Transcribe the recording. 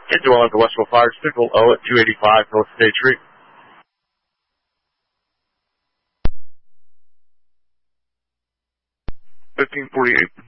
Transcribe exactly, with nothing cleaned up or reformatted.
Into one to Westville Fire, signal O at two eighty-five North State Street. fifteen forty-eight.